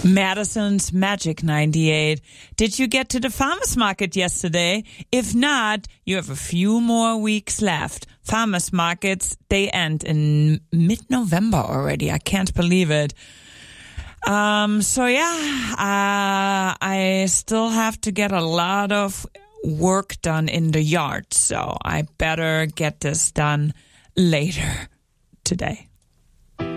Madison's Magic 98. Did you get to the farmer's market yesterday? If not, you have a few more weeks left. Farmer's markets, they end in mid-November already. I can't believe it. I still have to get a lot of work done in the yard, so I better get this done later today.